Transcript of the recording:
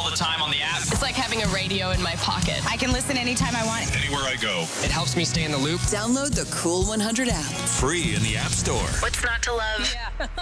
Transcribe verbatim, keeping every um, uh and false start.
all the time on the app. It's like having a radio in my pocket. I can listen anytime I want. Anywhere I go. It helps me stay in the loop. Download the Cool one hundred app. Free in the App Store. What's not to love? Yeah.